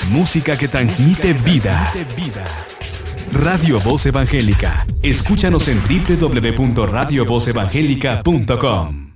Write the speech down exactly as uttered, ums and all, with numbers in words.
música que transmite vida. Radio Voz Evangélica. Escúchanos en doble u doble u doble u punto radio voz evangélica punto com.